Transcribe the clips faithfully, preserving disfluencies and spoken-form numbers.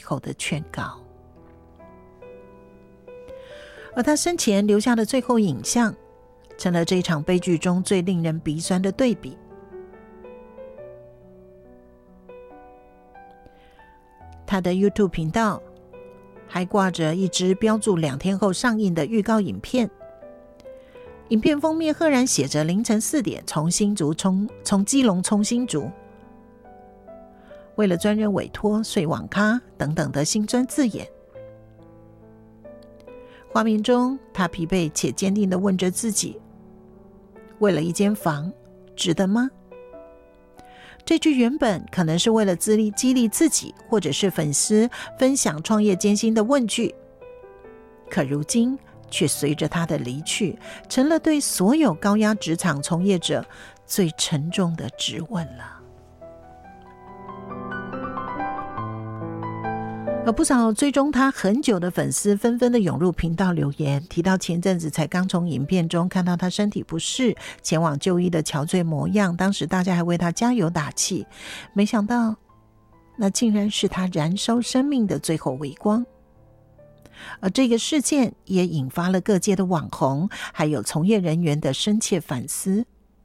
后的劝告。而他生前留下的最后影像，成了这场悲剧中最令人鼻酸的对比。他的 YouTube 频道还挂着一支标注两天后上映的预告影片，影片封面赫然写着凌晨四点从新竹冲从基隆冲新竹，为了专人委托睡网咖等等的辛酸字眼。画面中，他疲惫且坚定地问着自己，为了一间房，值得吗？这句原本可能是为了激励激励自己或者是粉丝分享创业艰辛的问句，可如今却随着他的离去，成了对所有高压职场从业者最沉重的质问了。而不少追踪他很久的粉丝纷纷的涌入频道留言，提到前阵子才刚从影片中看到他身体不适前往就医的憔悴模样，当时大家还为他加油打气，没想到那竟然是他燃烧生命的最后微光。而这个事件也引发了各界的网红还有从业人员的深切反思。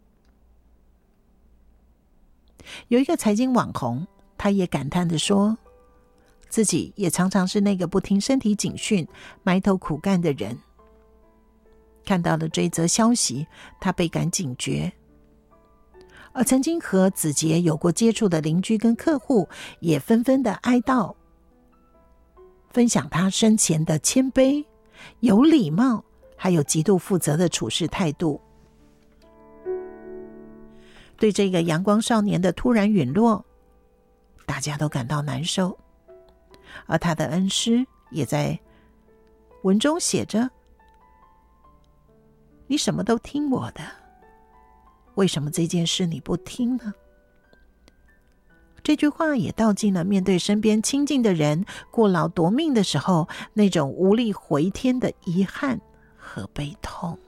有一个财经网红，他也感叹地说，自己也常常是那个不听身体警讯埋头苦干的人。看到了这则消息，他倍感警觉。而曾经和子杰有过接触的邻居跟客户也纷纷的哀悼，分享他生前的谦卑、有礼貌还有极度负责的处事态度。对这个阳光少年的突然陨落，大家都感到难受。而他的恩师也在文中写着，你什么都听我的，为什么这件事你不听呢？这句话也道尽了面对身边亲近的人过劳夺命的时候，那种无力回天的遗憾和悲痛。